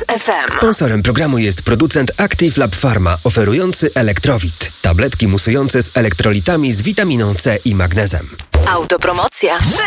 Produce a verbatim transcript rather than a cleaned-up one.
F M. Sponsorem programu jest producent Active Lab Pharma, oferujący Elektrowit. Tabletki musujące z elektrolitami z witaminą C i magnezem. Autopromocja.